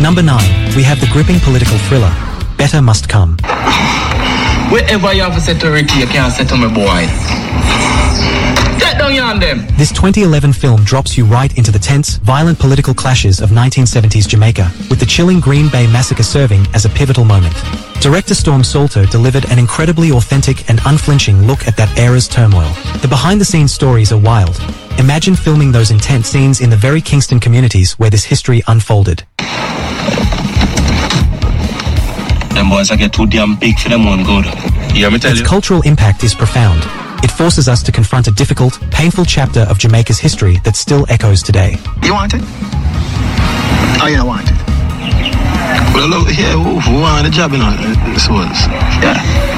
Number 9, we have the gripping political thriller, Better Must Come. Wherever you have a security, you can't settle my boy. Get down here on them. This 2011 film drops you right into the tense, violent political clashes of 1970s Jamaica, with the chilling Green Bay Massacre serving as a pivotal moment. Director Storm Salto delivered an incredibly authentic and unflinching look at that era's turmoil. The behind-the-scenes stories are wild. Imagine filming those intense scenes in the very Kingston communities where this history unfolded. Them boys I get too damn big for them one good. You hear me tell you? Its cultural impact is profound. It forces us to confront a difficult, painful chapter of Jamaica's history that still echoes today. You want it? Oh, you don't want it? Well, look here, who want the job, you know, this was. Yeah.